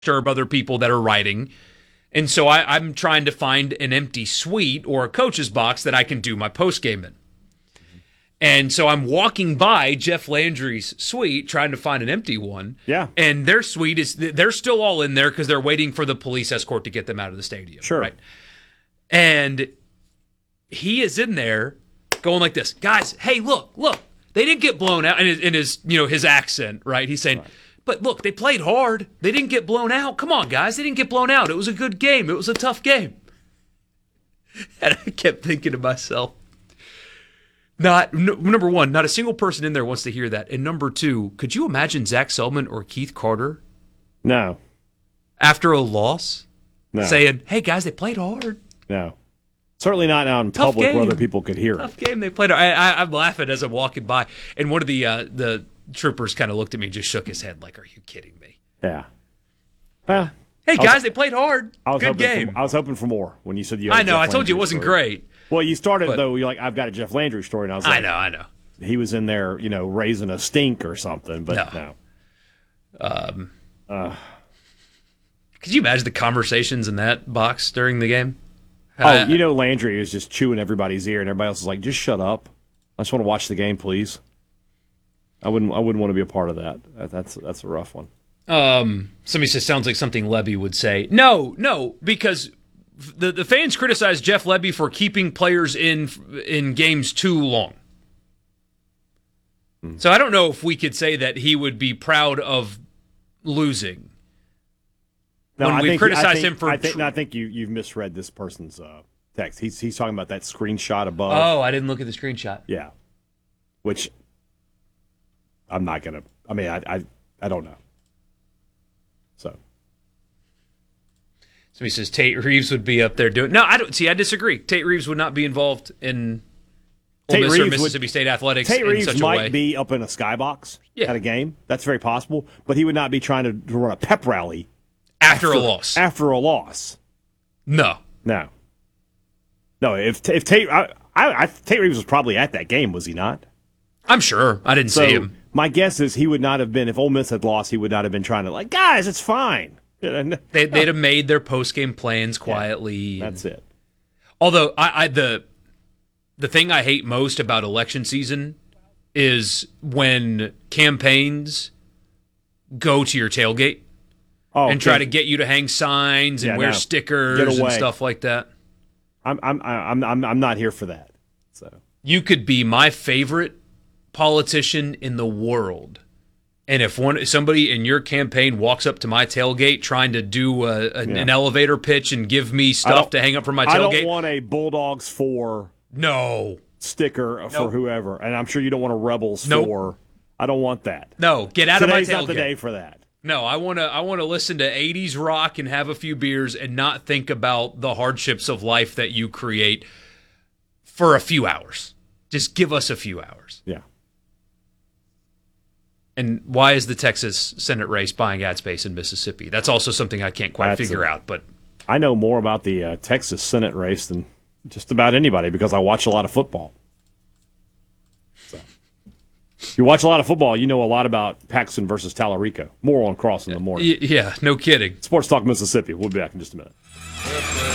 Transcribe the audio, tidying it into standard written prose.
disturb other people that are writing. And so I'm trying to find an empty suite or a coach's box that I can do my post game in. And so I'm walking by Jeff Landry's suite trying to find an empty one. Yeah. And their suite they're still all in there because they're waiting for the police escort to get them out of the stadium. Sure. Right. And he is in there going like this. Guys, hey, look. They didn't get blown out. And in his accent, right? He's saying, but look, they played hard. They didn't get blown out. Come on, guys. They didn't get blown out. It was a good game. It was a tough game. And I kept thinking to myself, number one, not a single person in there wants to hear that. And number two, could you imagine Zach Selman or Keith Carter? No. After a loss? No. Saying, hey, guys, they played hard. No. Certainly not out in public game. where other people could hear Tough it. game they played. I'm laughing as I'm walking by. And one of the troopers kind of looked at me and just shook his head like, are you kidding me? Yeah. Hey, guys, they played hard. Good game. I was hoping for more when you said you had I a know. Jeff I told you it Landry wasn't story. great. Well, you started, though, you're like, I've got a Jeff Landry story. And I was like, I know. He was in there, raising a stink or something, but no. Could you imagine the conversations in that box during the game? Landry was just chewing everybody's ear, and everybody else is like, just shut up. I just want to watch the game, please. I wouldn't want to be a part of that. That's a rough one. Somebody says, sounds like something Levy would say. No, because the fans criticize Jeff Levy for keeping players in games too long. So I don't know if we could say that he would be proud of losing. No, we criticize him for... I think you've misread this person's text. He's talking about that screenshot above. Oh, I didn't look at the screenshot. Yeah. Which I'm not going to... I mean, I don't know. So. Somebody says Tate Reeves would be up there doing... No, I disagree. Tate Reeves would not be involved in Ole Miss or Mississippi State athletics Tate in Reeves such a way. might be up in a skybox Yeah. at a game. That's very possible. But he would not be trying to run a pep rally After a loss. After a loss. No. If Tate... Tate Reeves was probably at that game, was he not? I'm sure. I didn't see him. My guess is he would not have been, if Ole Miss had lost, he would not have been trying to, guys, it's fine. They'd have made their post-game plans quietly. Yeah, that's it. Although, the thing I hate most about election season is when campaigns go to your tailgate and try to get you to hang signs and wear stickers and stuff like that. I'm not here for that. So you could be my favorite politician in the world, and if somebody in your campaign walks up to my tailgate trying to do an elevator pitch and give me stuff to hang up from my tailgate, I don't want a Bulldogs 4 sticker for whoever, and I'm sure you don't want a Rebels 4. I don't want that. No, get out of my tailgate. Today's not the day for that. No, I want to listen to 80s rock and have a few beers and not think about the hardships of life that you create for a few hours. Just give us a few hours. Yeah. And why is the Texas Senate race buying ad space in Mississippi? That's also something I can't quite figure out. But I know more about the Texas Senate race than just about anybody because I watch a lot of football. So. If you watch a lot of football, you know a lot about Paxton versus Tallarico. More on Cross in the morning. Yeah, no kidding. Sports Talk Mississippi. We'll be back in just a minute.